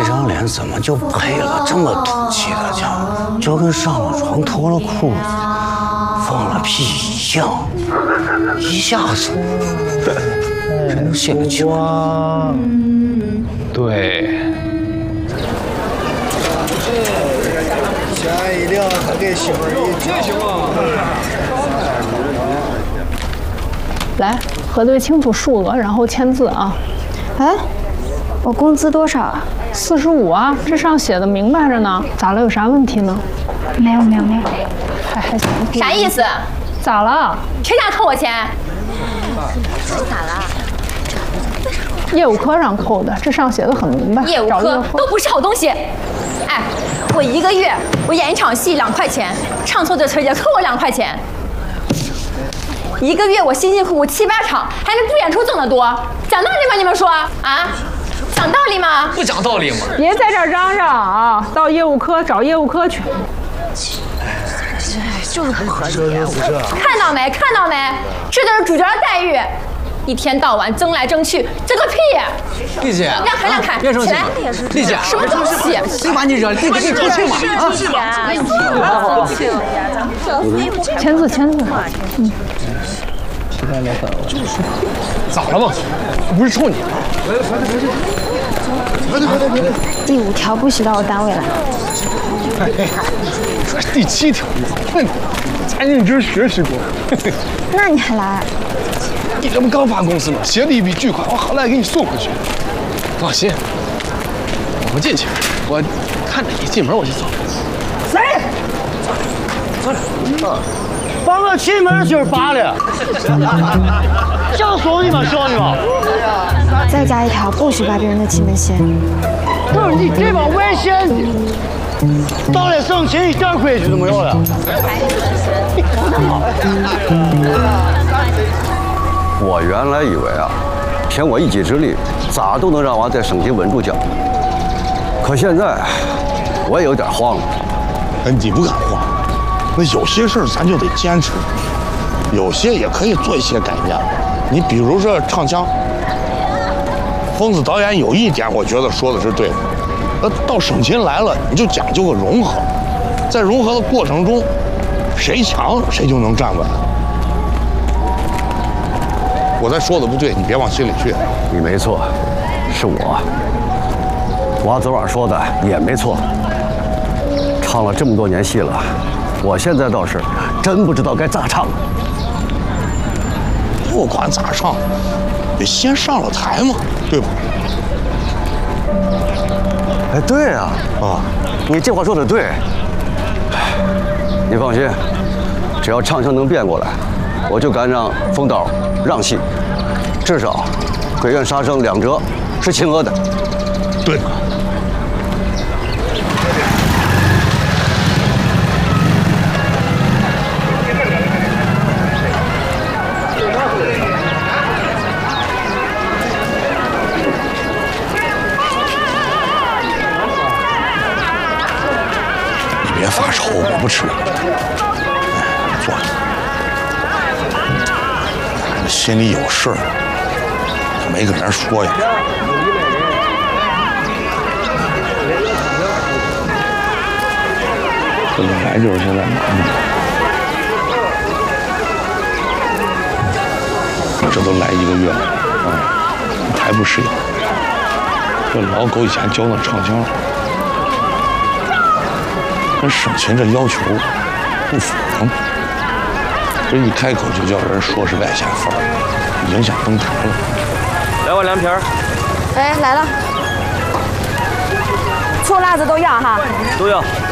张脸怎么就配了这么土气的腔，就跟上了床脱了裤子放了屁一样，一下子人都泄了气儿。 对。 钱一定他给媳妇儿一这行吗？ 来，核对清楚数额，然后签字啊。 哎，我工资多少啊 ？45啊，这上写的明白着呢。咋了？有啥问题呢？ 没有。 还行。 啥意思？ 咋了？ 谁想扣我钱？ 咋了？ 业务科让扣的，这上写的很明白。 业务科都不是好东西。哎，我1个月我演一场戏2块钱，唱错这词也扣我2块钱。1个月我辛辛苦苦7、8场，还是不演出挣得多？讲道理吗？你们说啊？讲道理吗？ 不讲道理吗？ 别在这儿嚷嚷啊！到业务科找业务科去。 就是不合理。 看到没？这就是主角的待遇。一天到晚争来争去，争个屁！ 丽姐， 让开， 别生气嘛！丽姐， 什么东西？ 谁把你惹了？丽姐，你出去嘛！ 签字。 咋了嘛？不是冲你。 第5条不许到我单位来。 这是第7条，咱认真学习过。 那你还来？ 你这不刚发工资吗？写了一笔巨款，我好赖给你送回去。放心，我不进去，我看着一进门我就走。 谁？把我气门芯拔了，想怂你吗？小女吗？ 再加1条，不许拔别人的气门芯。 都是你这帮外县的，到了省亲一点规矩都没有了。 我原来以为啊，凭我一己之力，咋都能让娃在省厅稳住脚。可现在，我也有点慌了。 你不敢慌，那有些事儿咱就得坚持，有些也可以做一些改变。你比如说唱腔，疯子导演有一点，我觉得说的是对的。那到省亲来了，你就讲究个融合，在融合的过程中，谁强谁就能站稳。我再说的不对，你别往心里去。 你没错，是我。娃昨晚说的也没错。唱了这么多年戏了，我现在倒是真不知道该咋唱。 不管咋唱，得先上了台嘛，对吧？ 哎，对啊，你这话说的对。你放心，只要唱腔能变过来，我就敢让冯导让戏，至少鬼怨杀生2折是情额的。 对。别发愁，我不吃。坐着。心里有事儿，没跟人说呀。这本来就是现在难的。这都来1个月了还不适应。这老狗以前教那唱腔。跟省亲这要求不符合，这一开口就叫人说是外县范儿，影响登台了。 来碗凉皮儿。 哎，来了。醋辣子都要哈。 都要。